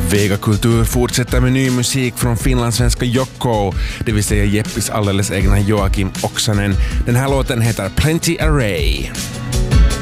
Vega Kultur fortsätter med ny musik från finlandssvenska Yoko, det vill säga Jeppis alldeles egna Joakim Oksanen. Den här låten heter Plenty Array.